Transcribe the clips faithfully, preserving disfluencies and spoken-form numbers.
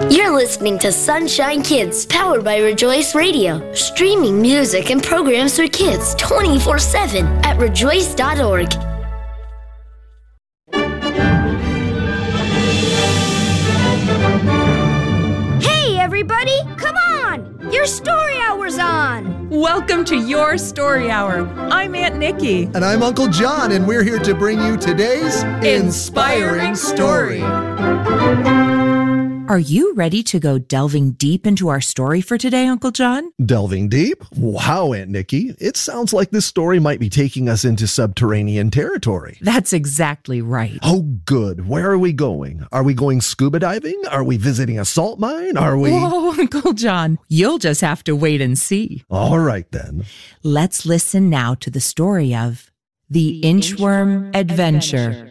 You're listening to Sunshine Kids, powered by Rejoice Radio, streaming music and programs for kids twenty-four seven at rejoice dot org. Hey, everybody, come on! Your story hour's on! Welcome to Your Story Hour. I'm Aunt Nikki. And I'm Uncle John, and we're here to bring you today's Inspiring, Inspiring Story. Are you ready to go delving deep into our story for today, Uncle John? Delving deep? Wow, Aunt Nikki. It sounds like this story might be taking us into subterranean territory. That's exactly right. Oh, good. Where are we going? Are we going scuba diving? Are we visiting a salt mine? Are we... Whoa, Uncle John. You'll just have to wait and see. All right, then. Let's listen now to the story of The, the Inchworm, Inchworm Adventure. Adventure.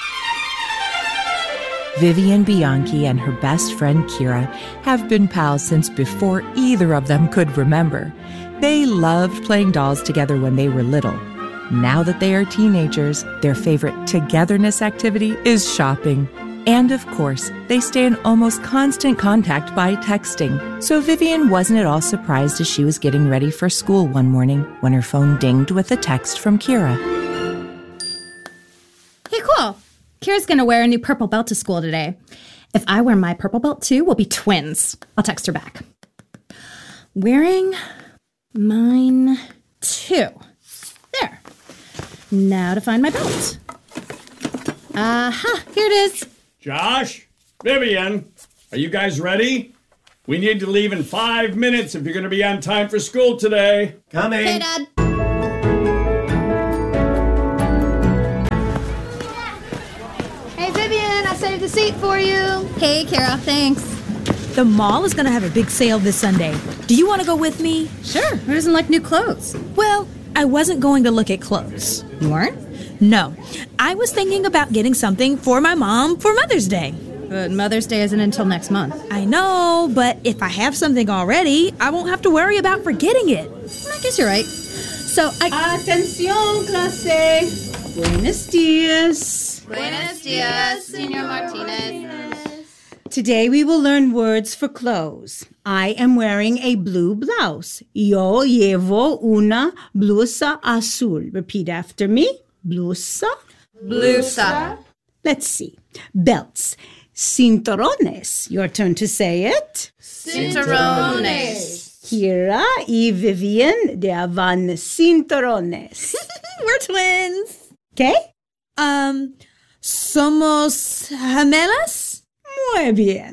Vivian Bianchi and her best friend Kira have been pals since before either of them could remember. They loved playing dolls together when they were little. Now that they are teenagers, their favorite togetherness activity is shopping. And of course, they stay in almost constant contact by texting. So Vivian wasn't at all surprised as she was getting ready for school one morning when her phone dinged with a text from Kira. Hey, cool. Kira's going to wear a new purple belt to school today. If I wear my purple belt too, we'll be twins. I'll text her back. Wearing mine too. There. Now to find my belt. Aha, here it is. Josh, Vivian, are you guys ready? We need to leave in five minutes if you're going to be on time for school today. Coming. Hey, Dad. Save the seat for you. Hey, Kara, thanks. The mall is going to have a big sale this Sunday. Do you want to go with me? Sure. Who doesn't like new clothes? Well, I wasn't going to look at clothes. You weren't? No. I was thinking about getting something for my mom for Mother's Day. But Mother's Day isn't until next month. I know, but if I have something already, I won't have to worry about forgetting it. I guess you're right. So I... Atención, clase. Buenos días. Buenos dias, Senor Martinez. Today we will learn words for clothes. I am wearing a blue blouse. Yo llevo una blusa azul. Repeat after me. Blusa. Blusa. Let's see. Belts. Cinturones. Your turn to say it. Cinturones. Kira y Vivian de van cinturones. We're twins. Okay? Um... ¿Somos gemelas? Muy bien.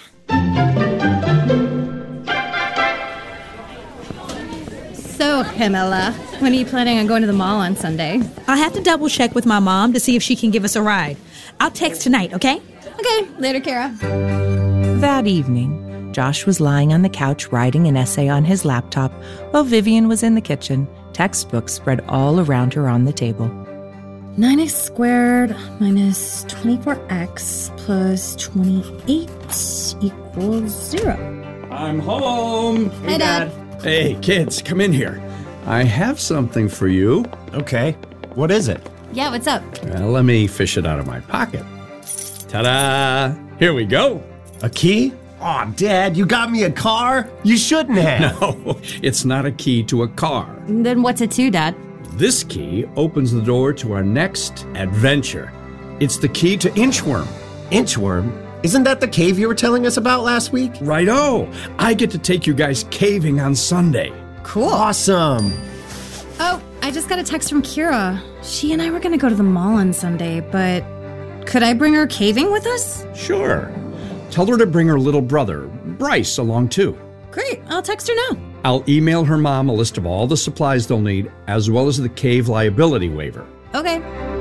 So, Gemela, when are you planning on going to the mall on Sunday? I'll have to double check with my mom to see if she can give us a ride. I'll text tonight, okay? Okay, later, Kara. That evening, Josh was lying on the couch writing an essay on his laptop while Vivian was in the kitchen, textbooks spread all around her on the table. nine x squared minus twenty-four x plus twenty-eight equals zero. I'm home. Hey, Dad. Hey, kids, come in here. I have something for you. Okay. What is it? Yeah, what's up? Well, let me fish it out of my pocket. Ta-da! Here we go. A key? Aw, oh, Dad, you got me a car? You shouldn't have. No, it's not a key to a car. Then what's it to, Dad? This key opens the door to our next adventure. It's the key to Inchworm. Inchworm? Isn't that the cave you were telling us about last week? Righto! I get to take you guys caving on Sunday. Cool. Awesome. Oh, I just got a text from Kira. She and I were going to go to the mall on Sunday, but could I bring her caving with us? Sure. Tell her to bring her little brother, Bryce, along too. Great. I'll text her now. I'll email her mom a list of all the supplies they'll need, as well as the cave liability waiver. Okay.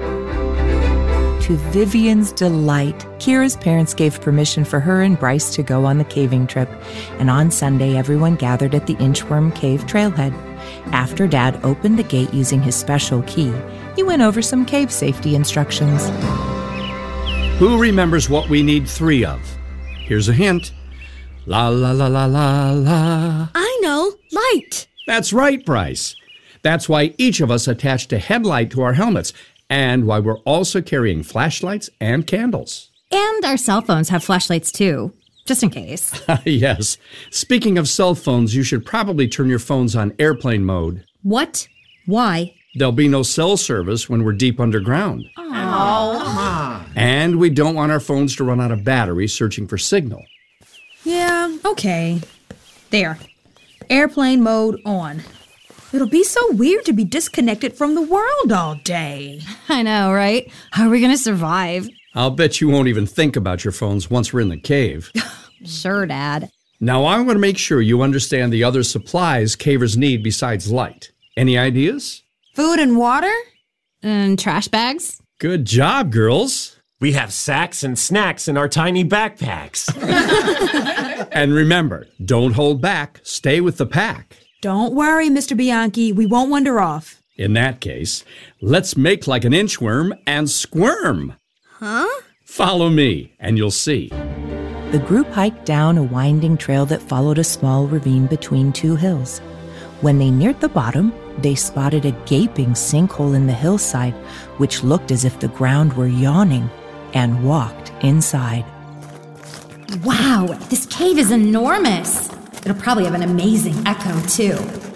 To Vivian's delight, Kira's parents gave permission for her and Bryce to go on the caving trip, and on Sunday everyone gathered at the Inchworm Cave trailhead. After Dad opened the gate using his special key, he went over some cave safety instructions. Who remembers what we need three of? Here's a hint. La la la la la la. I know. Light. That's right, Bryce. That's why each of us attached a headlight to our helmets, and why we're also carrying flashlights and candles. And our cell phones have flashlights too. just in case. Yes. Speaking of cell phones, you should probably turn your phones on airplane mode. What? Why? There'll be no cell service when we're deep underground. Oh. And we don't want our phones to run out of battery searching for signal. Yeah, okay. There. Airplane mode on. It'll be so weird to be disconnected from the world all day. I know, right? How are we going to survive? I'll bet you won't even think about your phones once we're in the cave. Sure, Dad. Now, I want to make sure you understand the other supplies cavers need besides light. Any ideas? Food and water? And trash bags? Good job, girls. We have sacks and snacks in our tiny backpacks. And remember, don't hold back. Stay with the pack. Don't worry, Mister Bianchi. We won't wander off. In that case, let's make like an inchworm and squirm. Huh? Follow me, and you'll see. The group hiked down a winding trail that followed a small ravine between two hills. When they neared the bottom, they spotted a gaping sinkhole in the hillside, which looked as if the ground were yawning, and walked inside. Wow, this cave is enormous. It'll probably have an amazing echo, too.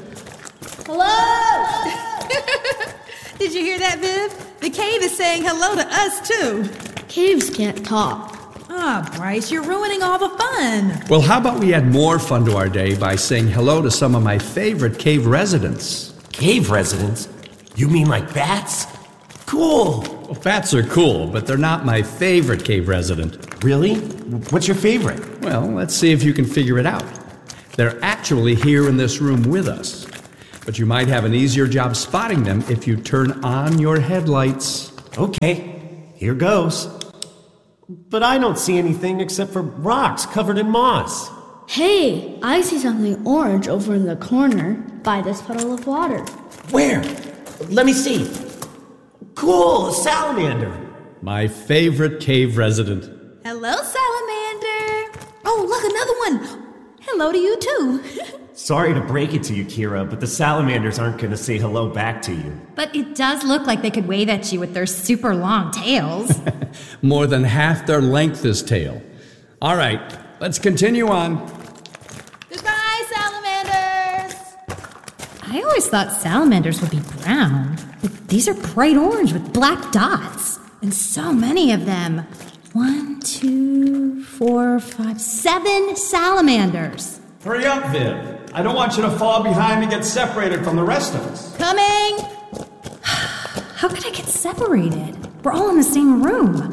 Hello! Did you hear that, Viv? The cave is saying hello to us, too. Caves can't talk. Ah, oh, Bryce, you're ruining all the fun. Well, how about we add more fun to our day by saying hello to some of my favorite cave residents? Cave residents? You mean like bats? Cool. Well, bats are cool, but they're not my favorite cave resident. Really? What's your favorite? Well, let's see if you can figure it out. They're actually here in this room with us. But you might have an easier job spotting them if you turn on your headlights. Okay, here goes. But I don't see anything except for rocks covered in moss. Hey, I see something orange over in the corner by this puddle of water. Where? Let me see. Cool, a salamander. My favorite cave resident. Hello, salamander. Oh, look, another one. Hello to you, too. Sorry to break it to you, Kira, but the salamanders aren't going to say hello back to you. But it does look like they could wave at you with their super long tails. More than half their length is tail. All right, let's continue on. Goodbye, salamanders! I always thought salamanders would be brown, but these are bright orange with black dots. And so many of them. One, two, four, five, seven salamanders. Hurry up, Viv. I don't want you to fall behind and get separated from the rest of us. Coming! How could I get separated? We're all in the same room.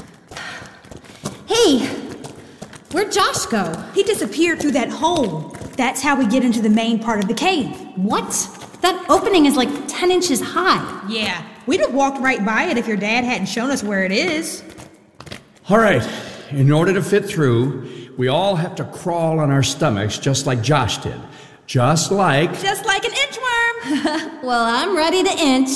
Hey, where'd Josh go? He disappeared through that hole. That's how we get into the main part of the cave. What? That opening is like ten inches high. Yeah, we'd have walked right by it if your dad hadn't shown us where it is. All right, in order to fit through, we all have to crawl on our stomachs just like Josh did. Just like... Just like an inchworm! Well, I'm ready to inch.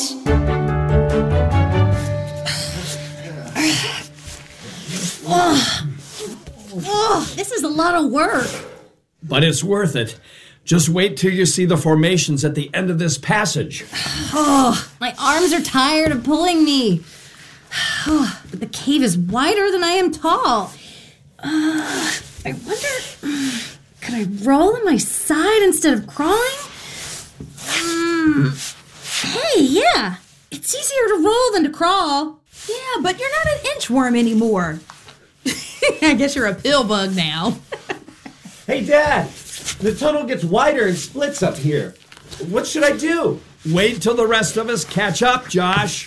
oh. oh, this is a lot of work. But it's worth it. Just wait till you see the formations at the end of this passage. Oh, my arms are tired of pulling me. Oh, but the cave is wider than I am tall. Uh, I wonder, could I roll on my side instead of crawling? Um, hey, yeah, it's easier to roll than to crawl. Yeah, but you're not an inchworm anymore. I guess you're a pill bug now. Hey, Dad, the tunnel gets wider and splits up here. What should I do? Wait till the rest of us catch up, Josh.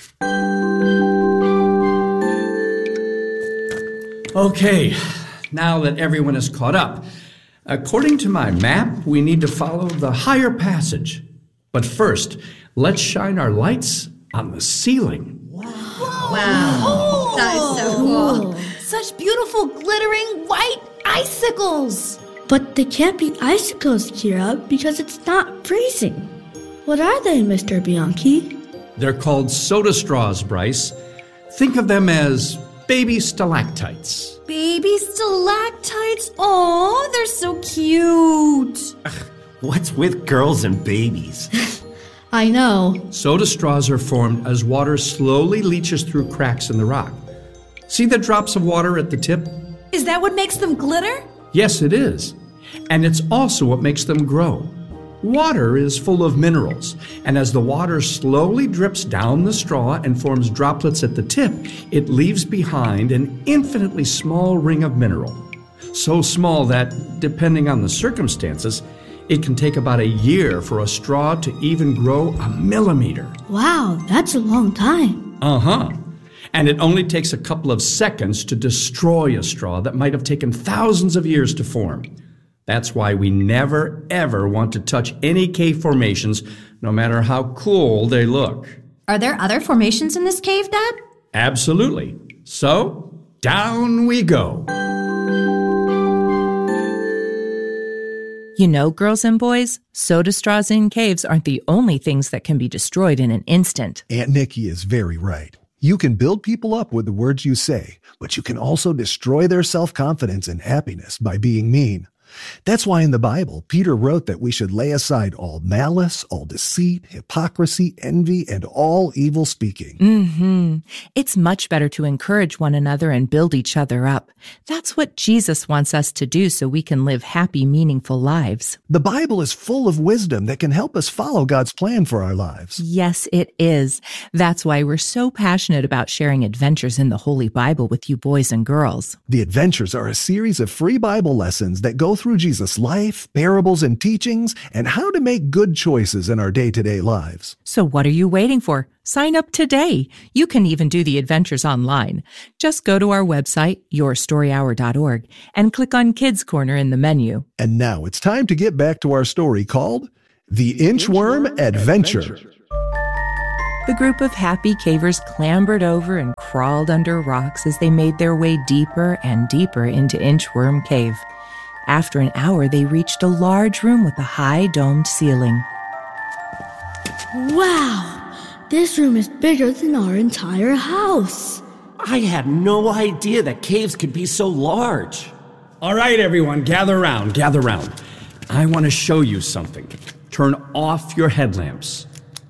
Okay, now that everyone is caught up, according to my map, we need to follow the higher passage. But first, let's shine our lights on the ceiling. Wow. Wow. That is so cool. Such beautiful glittering white icicles. But they can't be icicles, Kira, because it's not freezing. What are they, Mister Bianchi? They're called soda straws, Bryce. Think of them as baby stalactites. Baby stalactites? Oh, they're so cute. What's with girls and babies? I know. Soda straws are formed as water slowly leaches through cracks in the rock. See the drops of water at the tip? Is that what makes them glitter? Yes, it is. And it's also what makes them grow. Water is full of minerals, and as the water slowly drips down the straw and forms droplets at the tip, it leaves behind an infinitely small ring of mineral. So small that, depending on the circumstances, it can take about a year for a straw to even grow a millimeter. Wow, that's a long time. Uh-huh. And it only takes a couple of seconds to destroy a straw that might have taken thousands of years to form. That's why we never, ever want to touch any cave formations, no matter how cool they look. Are there other formations in this cave, Dad? Absolutely. So, down we go. You know, girls and boys, soda straws in caves aren't the only things that can be destroyed in an instant. Aunt Nikki is very right. You can build people up with the words you say, but you can also destroy their self-confidence and happiness by being mean. That's why in the Bible, Peter wrote that we should lay aside all malice, all deceit, hypocrisy, envy, and all evil speaking. Mm-hmm. It's much better to encourage one another and build each other up. That's what Jesus wants us to do so we can live happy, meaningful lives. The Bible is full of wisdom that can help us follow God's plan for our lives. Yes, it is. That's why we're so passionate about sharing adventures in the Holy Bible with you boys and girls. The Adventures are a series of free Bible lessons that go through Jesus' life, parables, and teachings, and how to make good choices in our day-to-day lives. So what are you waiting for? Sign up today. You can even do the adventures online. Just go to our website, your story hour dot org, and click on Kids Corner in the menu. And now it's time to get back to our story called The Inchworm, Inchworm Adventure. Adventure. The group of happy cavers clambered over and crawled under rocks as they made their way deeper and deeper into Inchworm Cave. After an hour, they reached a large room with a high domed ceiling. Wow! This room is bigger than our entire house. I had no idea that caves could be so large. All right, everyone, gather round, gather round. I want to show you something. Turn off your headlamps.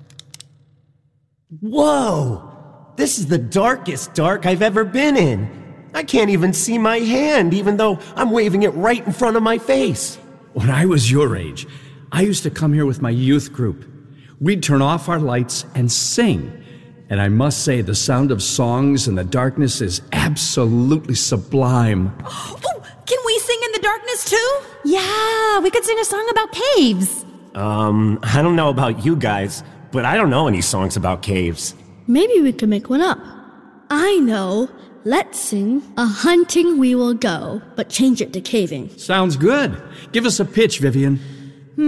Whoa! This is the darkest dark I've ever been in. I can't even see my hand, even though I'm waving it right in front of my face. When I was your age, I used to come here with my youth group. We'd turn off our lights and sing. And I must say, the sound of songs in the darkness is absolutely sublime. Oh, can we sing in the darkness too? Yeah, we could sing a song about caves. Um, I don't know about you guys, but I don't know any songs about caves. Maybe we could make one up. I know. Let's sing A Hunting We Will Go, but change it to caving. Sounds good. Give us a pitch, Vivian.